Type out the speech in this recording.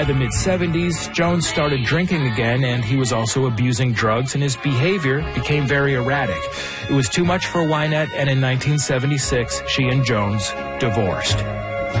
By the mid-70s, Jones started drinking again, and he was also abusing drugs, and his behavior became very erratic. It was too much for Wynette, and in 1976, she and Jones divorced.